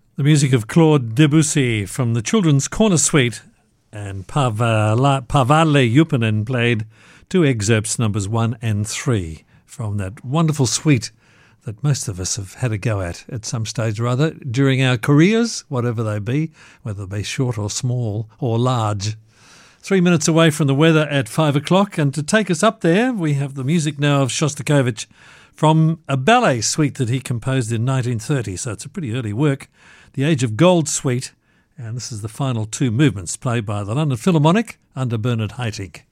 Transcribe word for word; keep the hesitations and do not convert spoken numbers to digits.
The music of Claude Debussy from the Children's Corner Suite, and Paavali Jupanen played two excerpts, numbers one and three, from that wonderful suite that most of us have had a go at at some stage or other during our careers, whatever they be, whether they be short or small or large. Three minutes away from the weather at five o'clock, and to take us up there, we have the music now of Shostakovich from a ballet suite that he composed in nineteen thirty, so it's a pretty early work, the Age of Gold Suite, and this is the final two movements played by the London Philharmonic under Bernard Haitink.